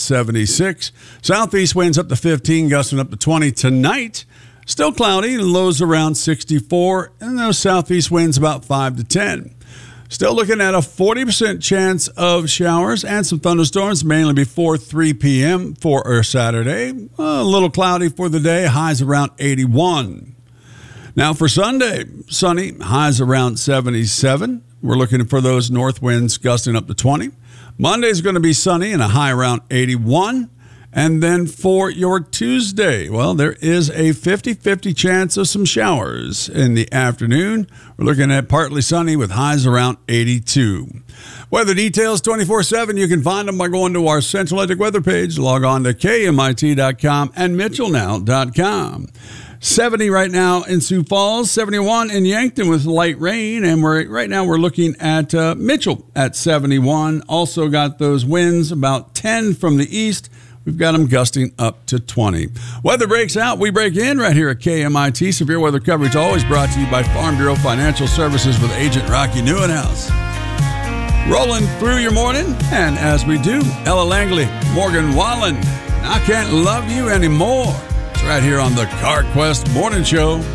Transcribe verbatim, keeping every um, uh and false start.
seventy-six. Southeast winds up to fifteen, gusting up to twenty tonight. Still cloudy, lows around sixty-four, and those southeast winds about five to ten. Still looking at a forty percent chance of showers and some thunderstorms, mainly before three p.m. for our Saturday. A little cloudy for the day, highs around eighty-one. Now for Sunday, sunny, highs around seventy-seven. We're looking for those north winds gusting up to twenty. Monday's going to be sunny and a high around eighty-one. And then for your Tuesday, well, there is a fifty-fifty chance of some showers in the afternoon. We're looking at partly sunny with highs around eighty-two. Weather details twenty-four seven. You can find them by going to our Central Atlantic weather page. Log on to K M I T dot com and Mitchell Now dot com. seventy right now in Sioux Falls, seventy-one in Yankton with light rain, and we're right now we're looking at uh, Mitchell at seventy-one. Also got those winds about ten from the east. We've got them gusting up to twenty. Weather breaks out, we break in right here at K M I T. Severe weather coverage always brought to you by Farm Bureau Financial Services with Agent Rocky Newenhouse. Rolling through your morning, and as we do, Ella Langley, Morgan Wallen, I Can't Love You Anymore. It's right here on the CarQuest Morning Show.